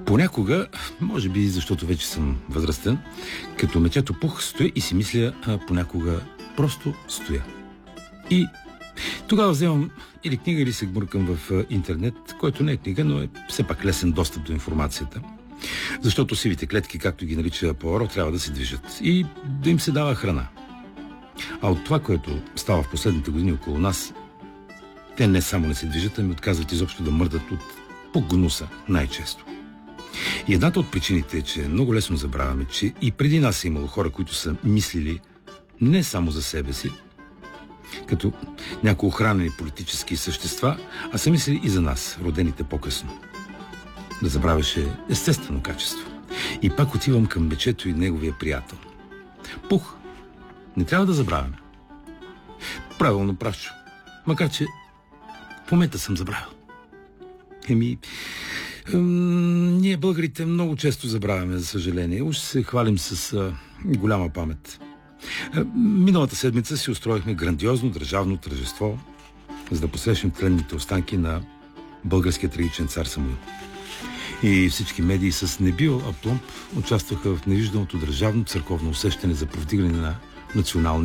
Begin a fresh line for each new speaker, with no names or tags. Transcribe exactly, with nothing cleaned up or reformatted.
Понякога, може би защото вече съм възрастен, като мечето пух, стоя и си мисля, а понякога просто стоя. И тогава вземам или книга, или се гмуркам в интернет, който не е книга, но е все пак лесен достъп до информацията. Защото сивите клетки, както ги нарича Пуаро, трябва да се движат и да им се дава храна. А от това, което става в последните години около нас, те не само не се движат, ами отказват изобщо да мърдат от погнуса най-често. И едната от причините е, че много лесно забравяме, че и преди нас е имало хора, които са мислили не само за себе си, като някои охранени политически същества, а са мислили и за нас, родените по-късно. Да забравяше естествено качество. И пак отивам към мечето и неговия приятел. Пух, не трябва да забравяме. Правилно, Прашчо. Макар че в момента съм забравил. Еми, ем, ние българите много често забравяме, за съжаление. Уж се хвалим с а, голяма памет. А, миналата седмица си устроихме грандиозно държавно тържество, за да посрещнем тленните останки на българския трагичен цар Самуил. И всички медии с небил апломб участваха в невижданото държавно църковно усещане за повдигане на националния